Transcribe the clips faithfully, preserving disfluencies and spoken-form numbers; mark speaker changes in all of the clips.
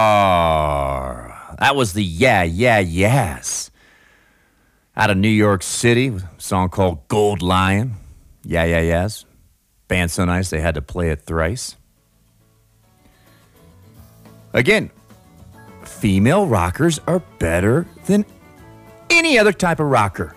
Speaker 1: That was the Yeah, Yeah, Yes. Out of New York City, a song called Gold Lion. Yeah, Yeah, Yes. Band so nice they had to play it thrice. Again, female rockers are better than any other type of rocker.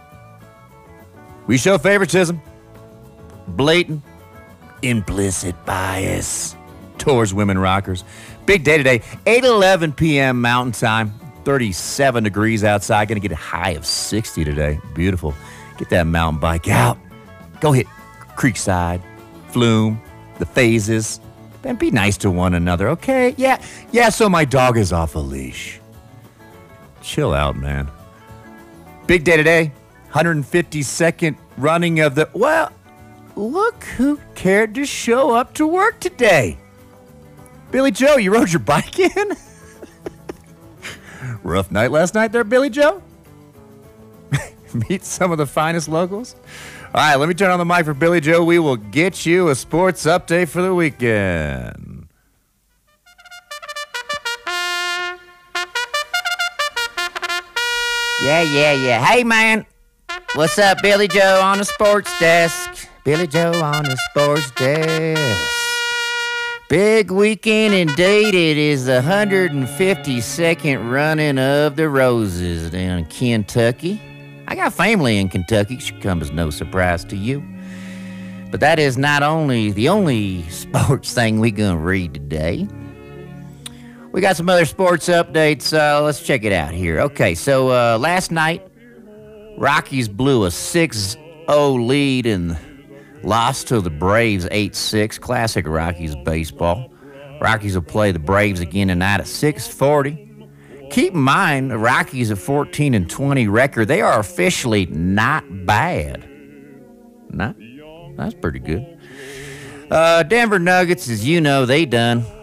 Speaker 1: We show favoritism, blatant, implicit bias towards women rockers. Big day today, eight eleven p.m. Mountain Time, thirty-seven degrees outside. Going to get a high of sixty today. Beautiful. Get that mountain bike out. Go hit Creekside, Flume, the Phases, and be nice to one another, okay? Yeah, yeah, so my dog is off a leash. Chill out, man. Big day today, one hundred fifty-second running of the... Well, look who cared to show up to work today. Billy Joe, you rode your bike in? Rough night last night there, Billy Joe? Meet some of the finest locals. All right, let me turn on the mic for Billy Joe. We will get you a sports update for the weekend. Yeah, yeah, yeah. Hey, man. What's up, Billy Joe on the sports desk? Billy Joe on the sports desk. Big weekend indeed. It is the one hundred fifty-second running of the Roses down in Kentucky. I got family in Kentucky. Should come as no surprise to you. But that is not only the only sports thing we're going to read today. We got some other sports updates. Uh, let's check it out here. Okay, so uh, last night, Rockies blew a six oh lead and lost to the Braves eight six. Classic Rockies baseball. Rockies will play the Braves again tonight at six forty. Keep in mind, the Rockies a fourteen and twenty record. They are officially not bad. Not, that's pretty good. Uh, Denver Nuggets, as you know, they done.